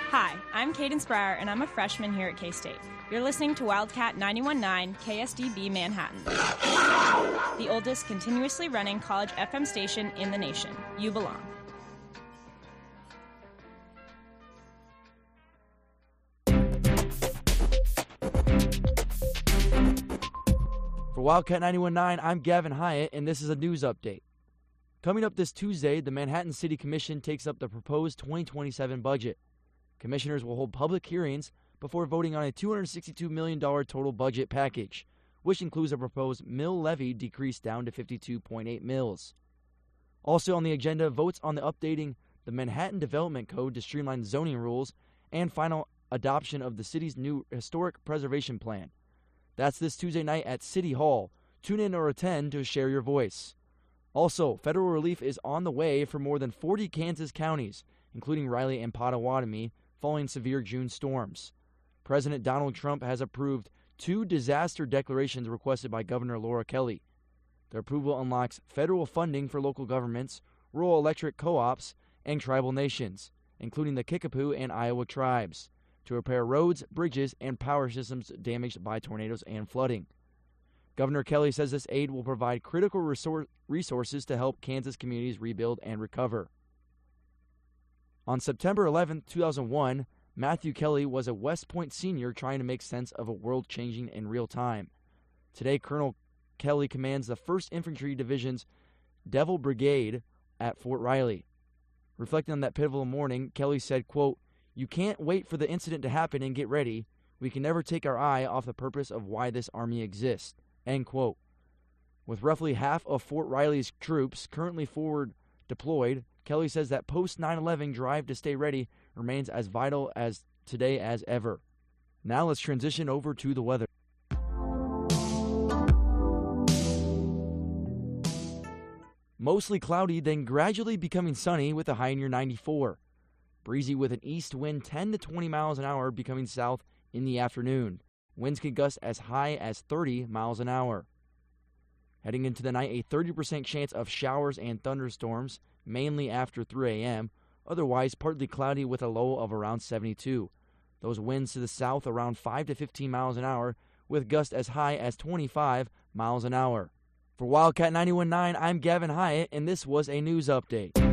Hi, I'm Caden Sprier, and I'm a freshman here at K-State. You're listening to Wildcat 91.9 KSDB Manhattan, the oldest continuously running college FM station in the nation. You belong. For Wildcat 91.9, I'm Gavin Hyatt, and this is a news update. Coming up this Tuesday, the Manhattan City Commission takes up the proposed 2027 budget. Commissioners will hold public hearings before voting on a $262 million total budget package, which includes a proposed mill levy decreased down to 52.8 mills. Also on the agenda, votes on the updating the Manhattan Development Code to streamline zoning rules and final adoption of the city's new historic preservation plan. That's this Tuesday night at City Hall. Tune in or attend to share your voice. Also, federal relief is on the way for more than 40 Kansas counties, including Riley and Pottawatomie, following severe June storms. President Donald Trump has approved 2 disaster declarations requested by Governor Laura Kelly. The approval unlocks federal funding for local governments, rural electric co-ops, and tribal nations, including the Kickapoo and Iowa tribes, to repair roads, bridges, and power systems damaged by tornadoes and flooding. Governor Kelly says this aid will provide critical resources to help Kansas communities rebuild and recover. On September 11, 2001, Matthew Kelly was a West Point senior trying to make sense of a world changing in real time. Today, Colonel Kelly commands the 1st Infantry Division's Devil Brigade at Fort Riley. Reflecting on that pivotal morning, Kelly said, quote, "You can't wait for the incident to happen and get ready. We can never take our eye off the purpose of why this army exists." End quote. With roughly half of Fort Riley's troops currently forward deployed, Kelly says that post-9/11 drive to stay ready remains as vital as today as ever. Now let's transition over to the weather. Mostly cloudy, then gradually becoming sunny with a high near 94. Breezy with an east wind 10 to 20 miles an hour becoming south in the afternoon. Winds can gust as high as 30 miles an hour. Heading into the night, a 30% chance of showers and thunderstorms, mainly after 3 a.m., otherwise partly cloudy with a low of around 72. Those winds to the south around 5 to 15 miles an hour, with gusts as high as 25 miles an hour. For Wildcat 91.9, I'm Gavin Hyatt, and this was a news update.